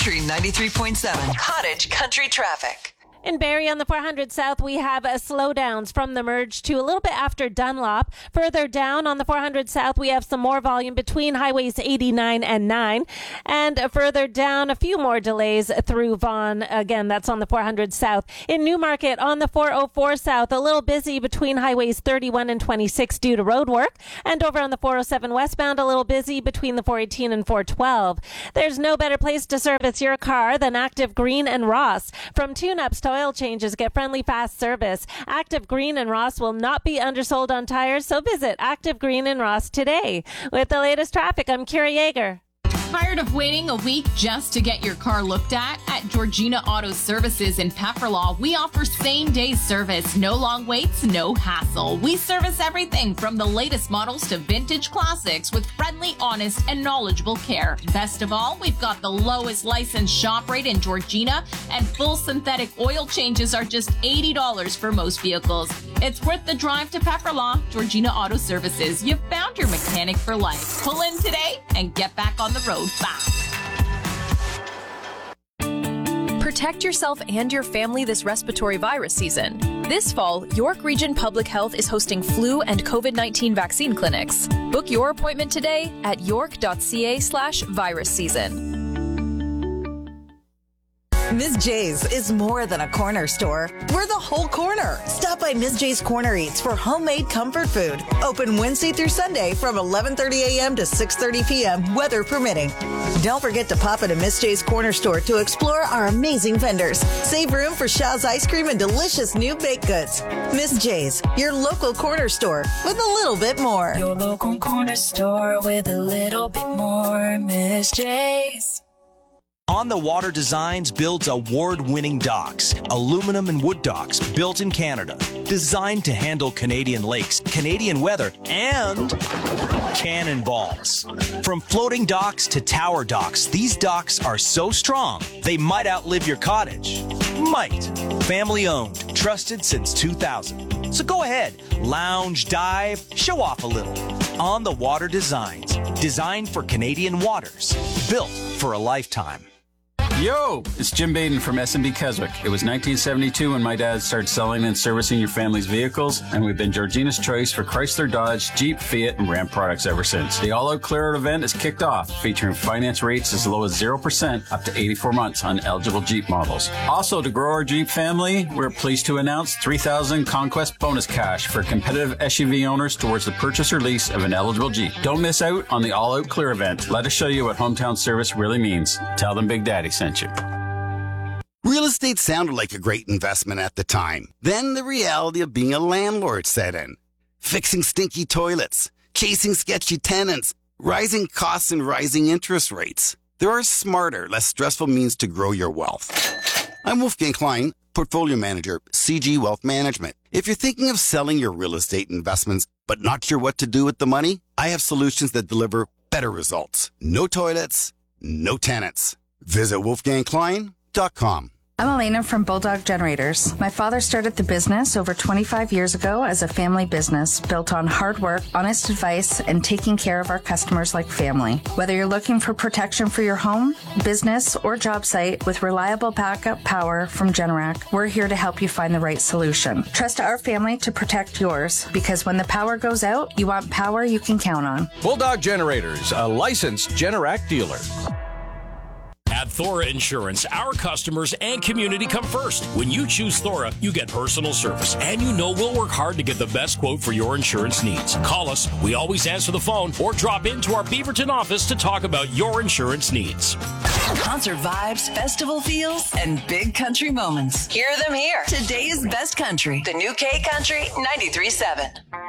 Country 93.7. Cottage Country Traffic. In Barrie on the 400 South, we have slowdowns from the merge to a little bit after Dunlop. Further down on the 400 South, we have some more volume between highways 89 and 9. And further down, a few more delays through Vaughan. Again, that's on the 400 South. In Newmarket on the 404 South, a little busy between highways 31 and 26 due to road work. And over on the 407 westbound, a little busy between the 418 and 412. There's no better place to service your car than Active Green and Ross. From tune-ups to oil changes, get friendly, fast service. Active Green and Ross will not be undersold on tires, so visit Active Green and Ross today. With the latest traffic, I'm Kira Yeager. Tired of waiting a week just to get your car looked at? At Georgina Auto Services in Pefferlaw, we offer same-day service. No long waits, no hassle. We service everything from the latest models to vintage classics with friendly, honest, and knowledgeable care. Best of all, we've got the lowest licensed shop rate in Georgina, and full synthetic oil changes are just $80 for most vehicles. It's worth the drive to Pefferlaw. Georgina Auto Services. You've found your mechanic for life. Pull in today and get back on the road fast. Protect yourself and your family this respiratory virus season. This fall, York Region Public Health is hosting flu and COVID-19 vaccine clinics. Book your appointment today at york.ca/virus season. Ms. J's is more than a corner store. We're the whole corner. Stop by Ms. J's Corner Eats for homemade comfort food. Open Wednesday through Sunday from 11:30 a.m. to 6:30 p.m., weather permitting. Don't forget to pop into Ms. J's Corner Store to explore our amazing vendors. Save room for Shaw's ice cream and delicious new baked goods. Ms. J's, your local corner store with a little bit more. Your local corner store with a little bit more. Ms. J's. On the Water Designs builds award-winning docks, aluminum and wood docks built in Canada, designed to handle Canadian lakes, Canadian weather, and cannonballs. From floating docks to tower docks, these docks are so strong, they might outlive your cottage. Might. Family owned, trusted since 2000. So go ahead, lounge, dive, show off a little. On the Water Designs, designed for Canadian waters, built for a lifetime. Yo, it's Jim Baden from S&B Keswick. It was 1972 when my dad started selling and servicing your family's vehicles, and we've been Georgina's choice for Chrysler, Dodge, Jeep, Fiat, and Ram products ever since. The All-Out Clear Out event is kicked off, featuring finance rates as low as 0% up to 84 months on eligible Jeep models. Also, to grow our Jeep family, we're pleased to announce $3,000 Conquest bonus cash for competitive SUV owners towards the purchase or lease of an eligible Jeep. Don't miss out on the All-Out Clear event. Let us show you what hometown service really means. Tell them Big Daddy sent you. Real estate sounded like a great investment at the time. Then the reality of being a landlord set in. Fixing stinky toilets, chasing sketchy tenants, rising costs and rising interest rates. There are smarter, less stressful means to grow your wealth. I'm Wolfgang Klein, Portfolio Manager, CG Wealth Management. If you're thinking of selling your real estate investments but not sure what to do with the money, I have solutions that deliver better results. No toilets, no tenants. Visit wolfgangklein.com. I'm Elena from Bulldog Generators. My father started the business over 25 years ago as a family business built on hard work, honest advice, and taking care of our customers like family. Whether you're looking for protection for your home, business, or job site with reliable backup power from Generac, we're here to help you find the right solution. Trust our family to protect yours, because when the power goes out, you want power you can count on. Bulldog Generators, a licensed Generac dealer. At Thora Insurance, our customers and community come first. When you choose Thora, you get personal service, and you know we'll work hard to get the best quote for your insurance needs. Call us. We always answer the phone, or drop into our Beaverton office to talk about your insurance needs. Concert vibes, festival feels, and big country moments. Hear them here. Today's best country. The new K Country 93.7.